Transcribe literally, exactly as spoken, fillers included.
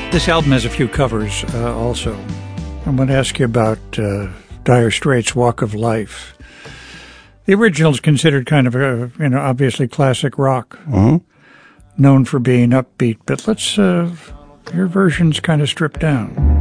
This album has a few covers uh, also. I'm going to ask you about uh, Dire Straits' Walk of Life. The original is considered kind of, a, you know, obviously classic rock, Mm-hmm. known for being upbeat, but let's, uh, your version's kind of stripped down.